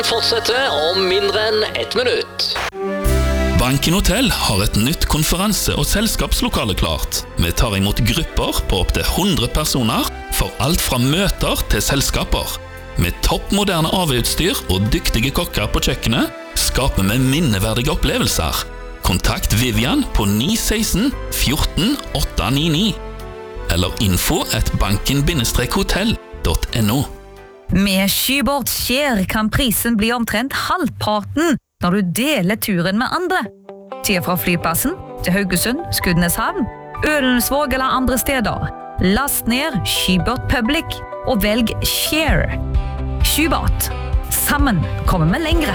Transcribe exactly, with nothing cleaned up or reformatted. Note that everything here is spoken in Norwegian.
Fortsetter om mindre enn ett minutt. Banken Hotel har et nytt konferanse- og selskapslokale klart. Vi tar imot grupper på opp til hundre personer, for alt fra møter til selskaper. Med toppmoderne A V-utstyr og dyktige kokker på kjøkkenet, skaper vi minneverdige opplevelser. Kontakt Vivian på ni ett seks ett fire åtte ni ni eller info at banken hotell punktum no. Med Skybord Share kan prisen bli omtrent halvparten når du deler turen med andre. Til fra flyplassen til Haugesund, Skudeneshavn, Ølensvåg eller andre steder. Last ned Skybord Public og velg Share. Skybord. Sammen kommer vi lengre.